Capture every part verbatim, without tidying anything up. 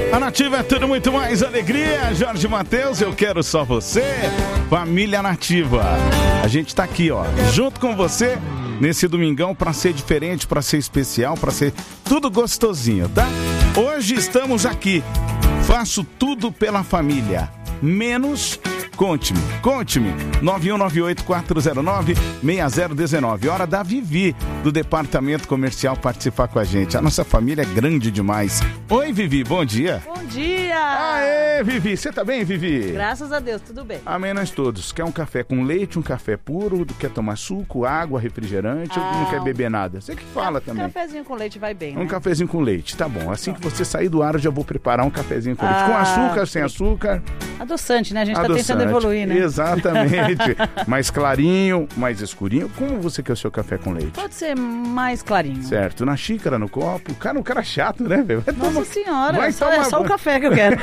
A Nativa é tudo muito mais alegria. Jorge Mateus, eu quero só você. Família Nativa. A gente tá aqui, ó, junto com você nesse domingão pra ser diferente, pra ser especial, pra ser tudo gostosinho, tá? Hoje estamos aqui. Faço tudo pela família, menos... Conte-me, conte-me, nove um nove oito quatro zero nove seis zero um nove. Hora da Vivi, do Departamento Comercial, participar com a gente. A nossa família é grande demais. Oi, Vivi, bom dia. Bom dia. Aê, Vivi, você tá bem, Vivi? Graças a Deus, tudo bem. Amém, nós todos. Quer um café com leite, um café puro, quer tomar suco, água, refrigerante, ah, ou não quer beber nada? Você que fala também. Um cafezinho com leite vai bem, Um né? cafezinho com leite, tá bom. Assim que você sair do ar, eu já vou preparar um cafezinho com leite. Ah, Com açúcar, sem açúcar? Adoçante, né? A gente Adoçante. tá tentando evoluir, né? Exatamente. Mais clarinho, mais escurinho. Como você quer o seu café com leite? Pode ser mais clarinho. Certo. Na xícara, no copo. Cara, um cara chato, né, velho? Nossa toma... senhora, vai só, tomar... é só o café que eu quero.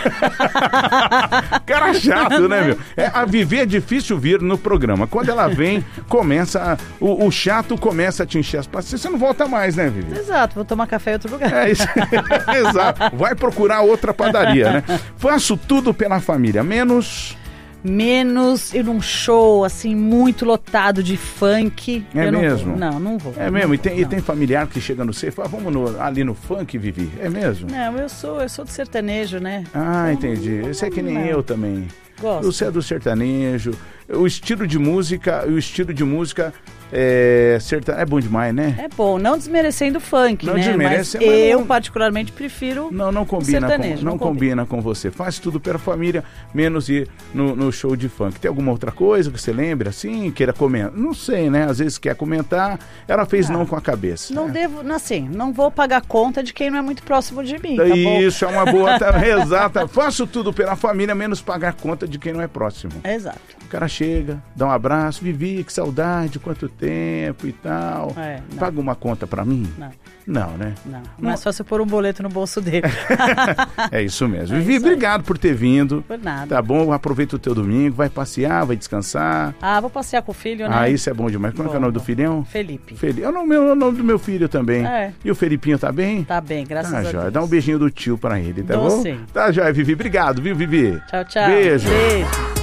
Cara chato, né, meu? É, a Vivi é difícil vir no programa. Quando ela vem, começa... O, o chato começa a te encher as paciências. Você não volta mais, né, Vivi? Exato. Vou tomar café em outro lugar. É isso. Exato. Vai procurar outra padaria, né? Faço tudo pela família, menos... Menos ir num show, assim, muito lotado de funk. É eu não mesmo? Vou. Não, não vou. É não mesmo? vou, E, tem, e tem familiar que chega no C e fala, vamos no, ali no funk, Vivi? É mesmo? Não, eu sou, eu sou do sertanejo, né? Ah, entendi. Você é que nem não. eu também. Gosto. Você é do sertanejo. O estilo de música, o estilo de música é, serta... é bom demais, né? É bom, não desmerecendo o funk, Não né? desmerece, mas mas eu não- particularmente prefiro Não, não combina, com, sertanejo, não não combina com você. Faz tudo pela família, menos ir no, no show de funk. Tem alguma outra coisa que você lembra, assim, queira comentar? Não sei, né? Às vezes quer comentar, ela fez Ah, não com a cabeça. Não né? devo, assim, não vou pagar conta de quem não é muito próximo de mim, tá bom? Isso, é uma boa, tá, exata. Faço tudo pela família, menos pagar conta de quem não é próximo. Exato. O cara chega, dá um abraço, Vivi, que saudade, quanto tempo e tal. É, não. Paga uma conta pra mim? Não, Não, né? não. Mas só se eu pôr um boleto no bolso dele. É isso mesmo. É Vivi, isso aí. obrigado por ter vindo. Por nada. Tá bom? Aproveita o teu domingo, vai passear, vai descansar. Ah, vou passear com o filho, né? Ah, isso é bom demais. Como é que é o Bom, nome do bom. filhão? Felipe. Felipe. É o nome, é o nome do meu filho também. É. E o Felipinho tá bem? Tá bem, graças Tá, a jóia. Deus. Dá um beijinho do tio pra ele, tá Dou bom? sim. Tá, jóia, Vivi. Obrigado, viu, Vivi? Tchau, tchau. Beijo. Beijo.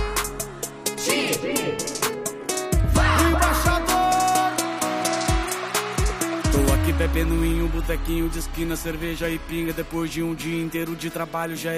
Tô aqui bebendo em um botequinho de esquina, cerveja e pinga. Depois de um dia inteiro de trabalho já é